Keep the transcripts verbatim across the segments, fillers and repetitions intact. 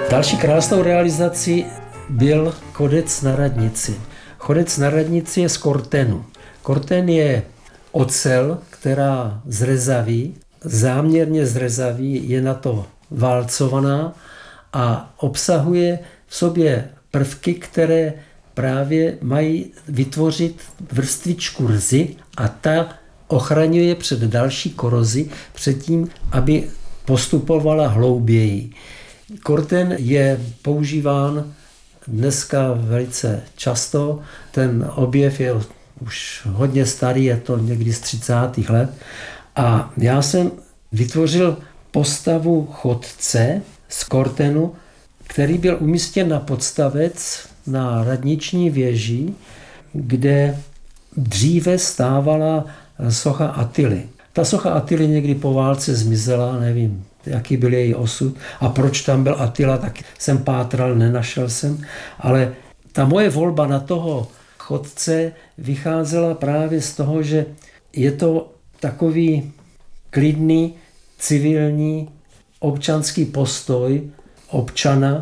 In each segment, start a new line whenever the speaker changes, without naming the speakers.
Další krásnou realizací byl chodec na radnici. Chodec na radnici je z kortenu. Korten je ocel, která zrezaví, záměrně zrezaví, je na to válcovaná a obsahuje v sobě prvky, které právě mají vytvořit vrstvičku rzy a ta ochraňuje před další korozi, před tím, aby postupovala hlouběji. Korten je používán dneska velice často. Ten objev je už hodně starý, je to někdy z třicátých let. A já jsem vytvořil postavu chodce z kortenu, který byl umístěn na podstavec na radniční věži, kde dříve stávala socha Attily. Ta socha Attily někdy po válce zmizela, nevím, jaký byl její osud a proč tam byl Attila, tak jsem pátral, nenašel jsem, ale ta moje volba na toho chodce vycházela právě z toho, že je to takový klidný, civilní, občanský postoj občana,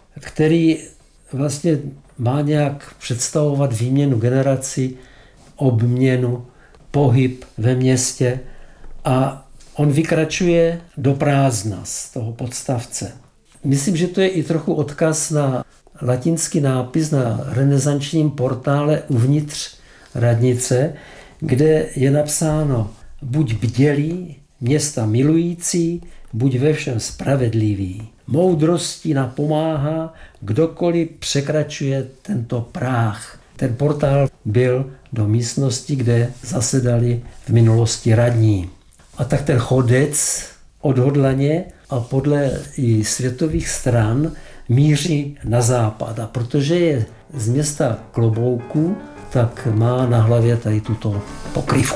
který vlastně má nějak představovat výměnu generací, obměnu, pohyb ve městě a on vykračuje do prázdna z toho podstavce. Myslím, že to je i trochu odkaz na latinský nápis na renesančním portále uvnitř radnice, kde je napsáno buď bdělý, města milující, buď ve všem spravedlivý. Moudrostí napomáhá, kdokoliv překračuje tento práh. Ten portál byl do místnosti, kde zasedali v minulosti radní. A tak ten chodec odhodlaně a podle i světových stran míří na západ. A protože je z města Klobouku, tak má na hlavě tady tuto pokrývku.